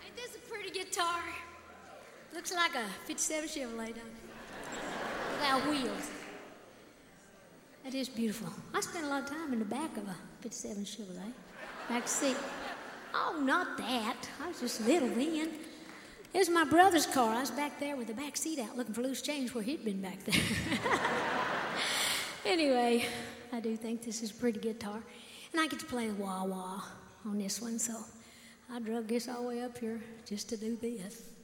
Ain't this a pretty guitar? Looks like a 57 Chevrolet, don't it? Without wheels. That is beautiful. I spent a lot of time in the back of a 57 Chevrolet. Back seat. Oh, not that. I was just little then. It was my brother's car. I was back there with the back seat out looking for loose change where he'd been back there. Anyway, I do think this is a pretty guitar. And I get to play the wah-wah on this one, so I drug this all the way up here just to do this.